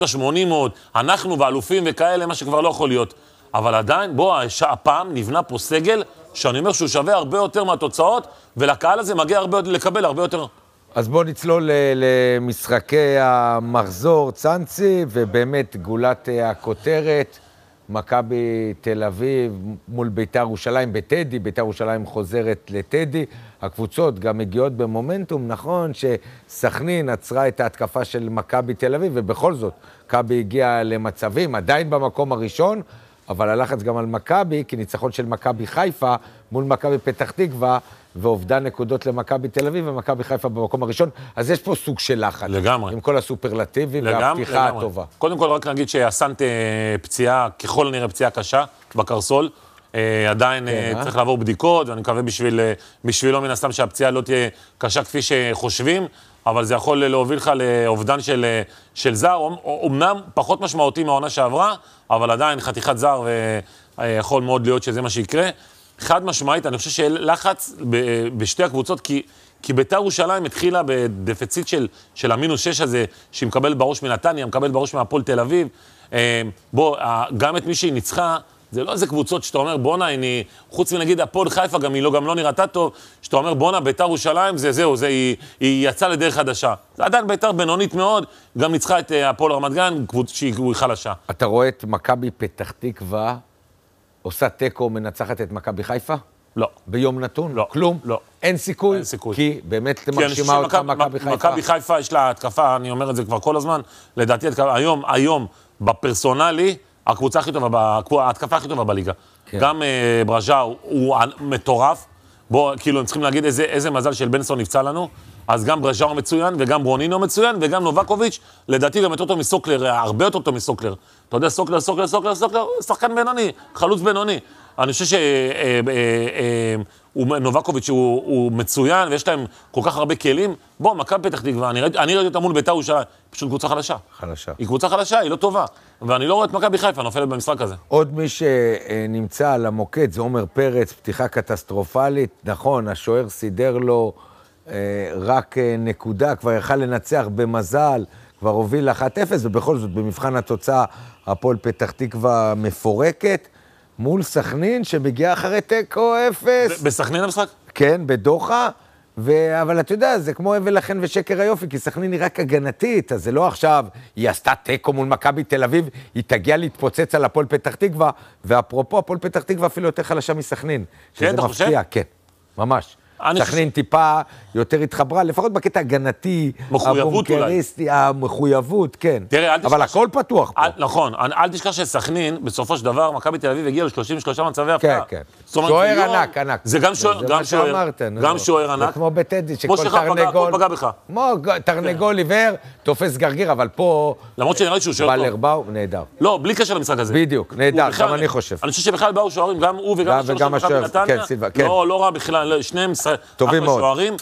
800, אנחנו ואלופים וכאלה, מה שכבר לא יכול להיות. אבל עדיין, הפעם נבנה פה סגל, שאני אומר שהוא שווה הרבה יותר מהתוצאות, ולקהל הזה מגיע לקבל הרבה יותר. אז בואו נצלול למשחקי המחזור צאנצי, ובאמת גולת הכותרת, מכבי תל אביב מול בית"ר ירושלים בטדי, בית"ר ירושלים חוזרת לטדי, הקבוצות גם מגיעות במומנטום, נכון שסכנין עצרה את ההתקפה של מכבי תל אביב, ובכל זאת, מכבי הגיעה למצבים, עדיין במקום הראשון, אבל הלחץ גם על מכבי, כי ניצחון של מכבי חיפה מול מכבי פתח תקווה, ואובדן נקודות למכבי תל אביב, ומכבי חיפה במקום הראשון, אז יש פה סוג של לחץ. לגמרי. עם כל הסופרלטיבים והפתיחה הטובה. קודם כל רק נגיד שהסנט פציעה, ככל נראה פציעה קשה בקרסול, עדיין צריך לעבור בדיקות, ואני מקווה בשבילו מן הסתם שהפציעה לא תהיה קשה כפי שחושבים, אבל זה יכול להוביל לך לאובדן של זר, אומנם פחות משמעותי מהעונה שעברה, אבל עדיין חתיכת זר, ויכול מאוד להיות שזה מה שיקרה. חד משמעית, אני חושב שלחץ בשתי הקבוצות, כי בית"ר ירושלים התחילה בדפיציט של המינוס 6 הזה, שהיא מקבלת בראש מנתניה, מקבלת בראש מהפועל תל אביב. גם את מי שהיא ניצחה, זה לא איזה קבוצות שאתה אומר, בונה, חוץ מנגיד הפועל חיפה, גם היא לא נראתה טוב, שאתה אומר, בונה, בית"ר ירושלים, היא יצאה לדרך חדשה. זה עדיין בית"ר בינונית מאוד, גם ניצחה את הפועל רמת גן, קבוצה שהיא חלשה. אתה רואה את מכבי פתח תקווה, עושה טקו, מנצחת את מכבי חיפה? לא. ביום נתון? לא. כלום? לא. אין סיכוי? אין סיכוי. כי באמת מרשימה אותך מכבי חיפה. מכבי חיפה יש לה התקפה, אני אומר את זה כבר כל הזמן, לדעתי היום בפרסונלי, ההתקפה הכי טובה בליגה. גם ברג'ה הוא מטורף, כאילו הם צריכים להגיד איזה מזל של בנסון נפצע לנו, אז גם ברג'ה הוא מצוין, וגם ברונינו מצוין, וגם נובקוביץ', לדעתי גם יותר טוב מסוקלר, הרבה יותר טוב מסוקלר. אתה יודע, סוקלר, שחקן בינוני, חלוץ בינוני. אני חושב שנובקוביץ' הוא מצוין, ויש להם כל כך הרבה כלים. מכבי פתח תקווה, אני ראיתי אותה מול בית"ר ירושלים, פשוט קבוצה חלשה. היא קבוצה חלשה, היא לא טובה. ואני לא רואה את מכבי חיפה נופלת במשחק הזה. עוד מי שנמצא על המוקד, זה עומר פרץ, פתיחה קטסטרופלית. נכון, השוער סידר לו רק נקודה, כבר יכל לנצח במזל, כבר הוביל 1-0, ובכל זאת, במבחן התוצאה, הפועל פתח תקווה מפורקת. מול סכנין, שמגיעה אחרי תיקו 0. בסכנין המשחק? כן, בדוחה, אבל אתה יודע, זה כמו הבל לכן ושקר היופי, כי סכנין היא רק הגנתית, אז זה לא עכשיו, היא עשתה תיקו מול מכבי תל אביב, היא תגיע להתפוצץ על הפועל פתח תקווה, ואפרופו, הפועל פתח תקווה אפילו יותר חלשה מסכנין. כן, אתה חושב? כן, ממש. סכנין טיפה יותר התחברה, לפחות בקטע הגנתי, הבונקריסטי, המחויבות, כן. אבל הכל פתוח פה. נכון, אל תשכח שסכנין, בסופו של דבר, מכבי תל אביב הגיע ל-33 מצבי הפתעה. כן, כן. שוער ענק, ענק. זה גם שוער ענק. זה כמו בטדי, שכל פגע בך. כמו תרנגול עיוור, תופס גרגיר, אבל פה... למרות שנראית שהוא שוער טוב. בלר באו, נהדר. לא, בלי קשר למשחק הזה. בדיוק, נהדר, גם אני חושב. אני חושב שבכלל באו שוערים, גם הוא וגם לא רע בכלל, שניהם טובים מאוד. שוערים.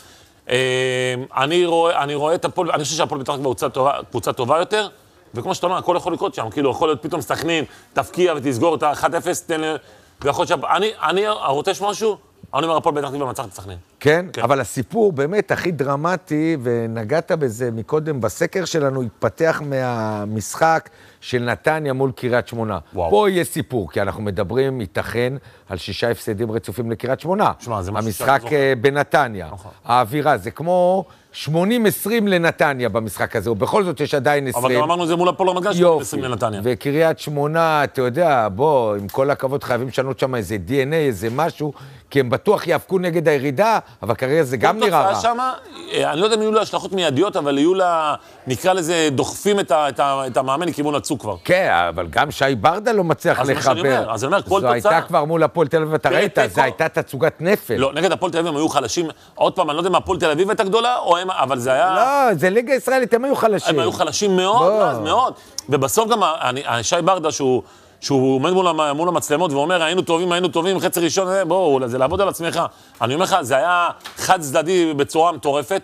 אני רואה את הפועל, אני חושב שהפועל פתח תקווה קבוצה טובה יותר, וכמו שאתה אומר, הכל יכול לקרות שם, כאילו יכול להיות פתאום סכנין, תפקיע ותסגור את ה-1-0, ויכול להיות אני רוצה משהו, אני אומר, הפועל פתח תקווה מנצחת את סכנין. כן, אבל הסיפור באמת הכי דרמטי, ונגעת בזה מקודם בסקר שלנו, התפתח מהמשחק של נתניה מול קריית שמונה. פה יהיה סיפור, כי אנחנו מדברים, ייתכן, על 6 הפסדים רצופים לקריית שמונה. המשחק בנתניה. האווירה, זה כמו 80-20 לנתניה במשחק הזה, ובכל זאת יש עדיין 20. אבל גם אמרנו זה מול הפועל רמת גן 80-20 לנתניה. וקריית שמונה, אתה יודע, בוא, עם כל הכבוד חייבים לשנות שם איזה DNA, איזה משהו, כי הם בטוח יאבקו נגד הירידה, אבל כרגע זה גם נראה רע. שמה, אני לא יודע אם יהיו לה השלכות מיידיות, אבל יהיו לה, נקרא לזה, דוחפים את המאמן לכיוון הצוק כבר. כן, אבל גם שי ברדה לא מצליח לחבר. אז אני אומר, כל תוצאה... זו הייתה כבר מול הפועל תל אביב, אתה ראית, זו הייתה תצוגת נפל. לא, נגד הפועל תל אביב הם היו חלשים. עוד פעם, אני לא יודע אם הפועל תל אביב הייתה גדולה, אבל זה היה... לא, זה ליגה ישראלית, הם היו חלשים. הם היו חלשים מאוד, מאוד. ובסוף גם, שי ברדה שהוא עומד מול המצלמות ואומר, היינו טובים, חצי ראשון, בואו, זה לעבוד על עצמך. אני אומר לך, זה היה חד צדדי בצורה מטורפת.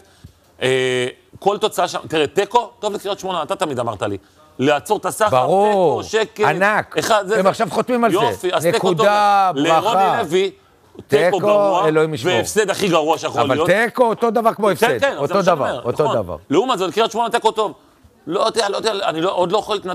כל תוצאה שם, תראה, טקו, טוב לקריית שמונה, אתה תמיד אמרת לי. לעצור את הסחר, ברור, ענק. הם עכשיו חותמים על זה. יופי, אז טקו טוב. נקודה, ברכה. לרוני לוי, טקו גרוע, והפסד הכי גרוע שיכול להיות. אבל טקו אותו דבר כמו הפסד. אותו דבר. לעומת זאת, לקריית שמונה טקו טוב. לא יודע, אני עוד לא יכול להתנתק